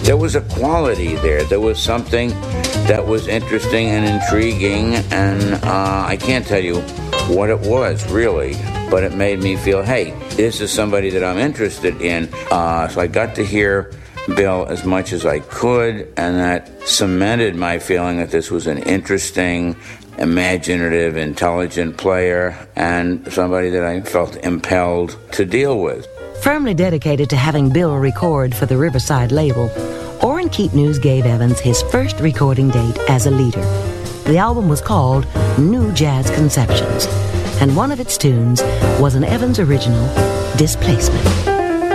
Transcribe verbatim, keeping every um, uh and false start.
there was a quality there. There was something that was interesting and intriguing, and uh, I can't tell you what it was, really, but it made me feel, hey, this is somebody that I'm interested in. Uh, so I got to hear Bill as much as I could, and that cemented my feeling that this was an interesting, imaginative, intelligent player, and somebody that I felt impelled to deal with. Firmly dedicated to having Bill record for the Riverside label, Orrin Keep News gave Evans his first recording date as a leader. The album was called New Jazz Conceptions, and one of its tunes was an Evans original, Displacement.